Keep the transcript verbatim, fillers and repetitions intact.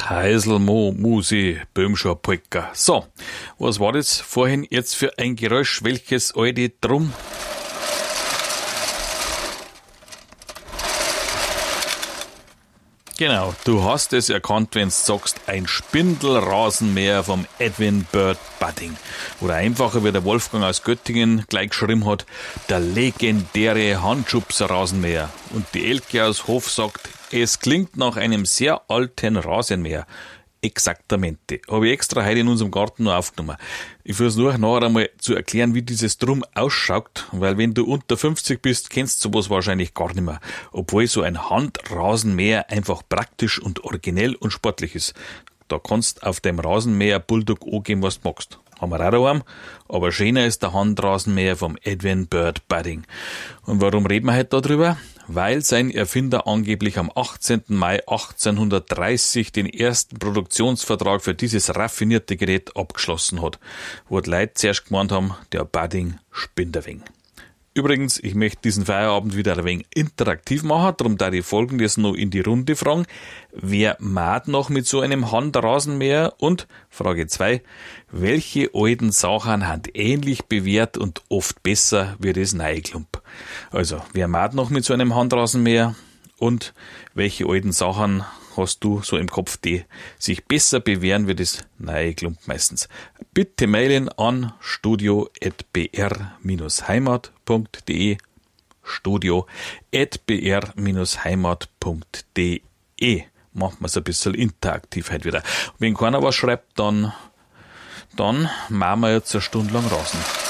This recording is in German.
Heiselmo, Musi, Böhmscher Polka. So, was war das vorhin jetzt für ein Geräusch? Welches alte Drum? Genau, du hast es erkannt, wenn du sagst, ein Spindelrasenmäher vom Edwin Bird Budding. Oder einfacher, wie der Wolfgang aus Göttingen gleich geschrieben hat, der legendäre Handschubser-Rasenmäher. Und die Elke aus Hof sagt, es klingt nach einem sehr alten Rasenmäher. Exaktamente. Habe ich extra heute in unserem Garten noch aufgenommen. Ich versuche nachher einmal zu erklären, wie dieses Drum ausschaut, weil wenn du unter fünfzig bist, kennst du sowas wahrscheinlich gar nicht mehr. Obwohl so ein Handrasenmäher einfach praktisch und originell und sportlich ist. Da kannst auf dem Rasenmäher Bulldog angeben, was du magst. Haben wir auch daheim, aber schöner ist der Handrasenmäher vom Edwin Bird Budding. Und warum reden wir heute darüber? Weil sein Erfinder angeblich am achtzehnten Mai achtzehnhundertdreißig den ersten Produktionsvertrag für dieses raffinierte Gerät abgeschlossen hat, wo die Leute zuerst gemeint haben, der Budding spinnt ein wenig. Übrigens, ich möchte diesen Feierabend wieder ein wenig interaktiv machen, darum da die Folgendes noch in die Runde fragen. Wer macht noch mit so einem Handrasenmäher? Und Frage zwei, welche alten Sachen haben ähnlich bewährt und oft besser wie das neue Klump? Also, wer macht noch mit so einem Handrasenmäher? Und welche alten Sachen hast du so im Kopf, die sich besser bewähren wie das neue Klump meistens? Bitte mailen an studio at b r dash heimat punkt d e studio at b r dash heimat punkt d e. Machen wir es ein bisschen interaktiv heute wieder. Wenn keiner was schreibt, dann, dann machen wir jetzt eine Stunde lang Rasen.